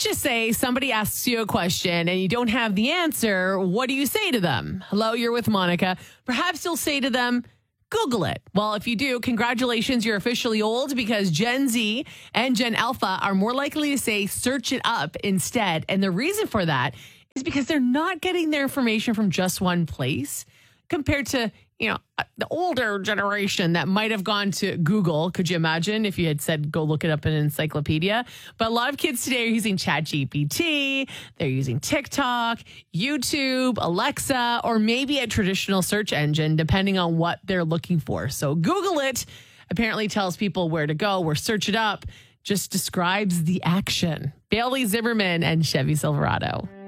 let's just say somebody asks you a question and you don't have the answer. What do you say to them? Hello, you're with Monica. Perhaps you'll say to them, Google it. Well, if you do, congratulations, you're officially old because Gen Z and Gen Alpha are more likely to say search it up instead. And the reason for that is because they're not getting their information from just one place compared to, the older generation that might have gone to Google. Could you imagine if you had said, go look it up in an encyclopedia? But a lot of kids today are using ChatGPT. They're using TikTok, YouTube, Alexa, or maybe a traditional search engine, depending on what they're looking for. So Google it apparently tells people where to go, where search it up just describes the action. Bailey Zimmerman and Chevy Silverado.